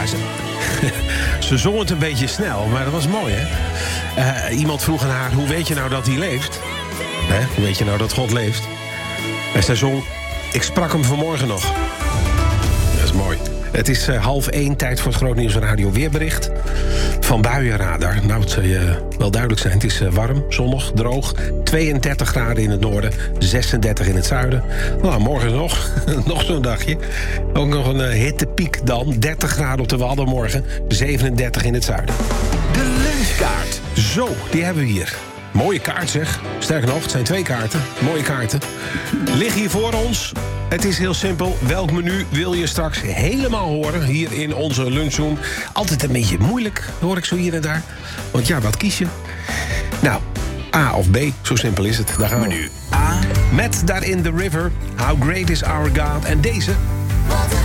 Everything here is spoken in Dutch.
Ze zong het een beetje snel, maar dat was mooi, hè? Iemand vroeg aan haar, hoe weet je nou dat hij leeft? Hoe weet je nou dat God leeft? En zij zong, ik sprak hem vanmorgen nog. Dat is mooi. Het is 12:30, tijd voor het Groot Nieuws Radio weerbericht. Van Buienradar. Nou, het zal je wel duidelijk zijn. Het is warm, zonnig, droog. 32 graden in het noorden, 36 in het zuiden. Nou, morgen nog zo'n dagje. Ook nog een hittepiek dan. 30 graden op de Wadden morgen, 37 in het zuiden. De lunchkaart. Zo, die hebben we hier. Mooie kaart, zeg. Sterker nog, het zijn 2 kaarten. Mooie kaarten. Liggen hier voor ons. Het is heel simpel. Welk menu wil je straks helemaal horen hier in onze lunchroom? Altijd een beetje moeilijk, hoor ik zo hier en daar. Want ja, wat kies je? Nou, A of B, zo simpel is het. Daar gaan we. Menu A. Met daarin The River, How Great is Our God. En deze...